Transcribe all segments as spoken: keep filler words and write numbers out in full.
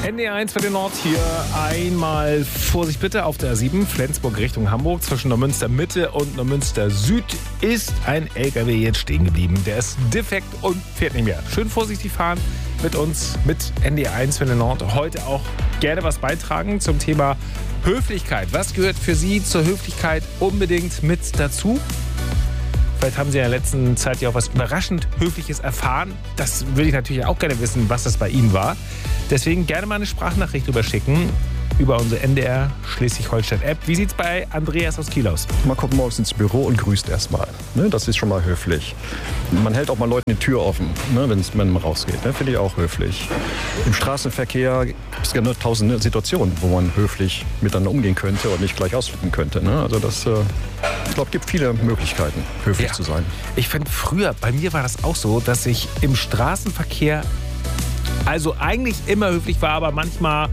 N D R eins für den Nord hier. Einmal Vorsicht bitte auf der A sieben, Flensburg Richtung Hamburg. Zwischen Neumünster Mitte und Neumünster Süd ist ein L K W jetzt stehen geblieben. Der ist defekt und fährt nicht mehr. Schön vorsichtig fahren mit uns, mit N D R eins für den Nord. Heute auch gerne was beitragen zum Thema Höflichkeit. Was gehört für Sie zur Höflichkeit unbedingt mit dazu? Vielleicht haben Sie in der letzten Zeit ja auch was überraschend Höfliches erfahren. Das würde ich natürlich auch gerne wissen, was das bei Ihnen war. Deswegen gerne mal eine Sprachnachricht rüberschicken über unsere N D R Schleswig-Holstein-App. Wie sieht's bei Andreas aus Kiel aus? Man kommt morgens ins Büro und grüßt erstmal. Ne, das ist schon mal höflich. Man hält auch mal Leuten die Tür offen, ne, wenn man rausgeht. Ne, finde ich auch höflich. Im Straßenverkehr gibt es ja nur tausende Situationen, wo man höflich miteinander umgehen könnte und nicht gleich ausflippen könnte. Ne? Also das, äh, ich glaube, gibt viele Möglichkeiten, höflich ja. zu sein. Ich finde früher, bei mir war das auch so, dass ich im Straßenverkehr also eigentlich immer höflich war, aber manchmal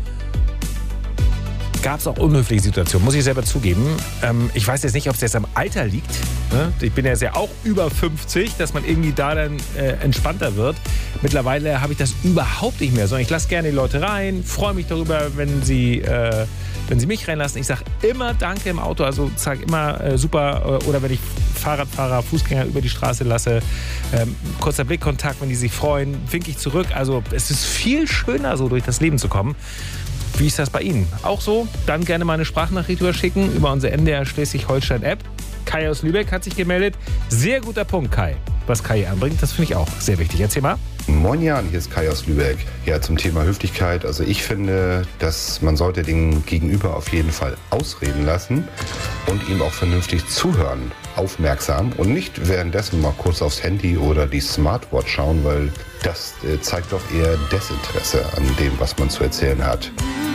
gab es auch unhöfliche Situationen, muss ich selber zugeben. Ähm, ich weiß jetzt nicht, ob es jetzt am Alter liegt. Ne? Ich bin ja sehr auch über fünfzig, dass man irgendwie da dann äh, entspannter wird. Mittlerweile habe ich das überhaupt nicht mehr, sondern ich lasse gerne die Leute rein, freue mich darüber, wenn sie, äh, wenn sie mich reinlassen. Ich sage immer Danke im Auto, also sage immer äh, super. Oder wenn ich Fahrradfahrer, Fußgänger über die Straße lasse, ähm, kurzer Blickkontakt, wenn die sich freuen, winke ich zurück. Also es ist viel schöner, so durch das Leben zu kommen. Wie ist das bei Ihnen? Auch so? Dann gerne mal eine Sprachnachricht überschicken über unsere N D R Schleswig-Holstein-App. Kai aus Lübeck hat sich gemeldet. Sehr guter Punkt, Kai. Was Kai anbringt, das finde ich auch sehr wichtig. Erzähl mal. Moin Jan, hier ist Kai aus Lübeck. Ja, zum Thema Höflichkeit. Also ich finde, dass man sollte den Gegenüber auf jeden Fall ausreden lassen und ihm auch vernünftig zuhören, aufmerksam und nicht währenddessen mal kurz aufs Handy oder die Smartwatch schauen, weil das äh, zeigt doch eher Desinteresse an dem, was man zu erzählen hat.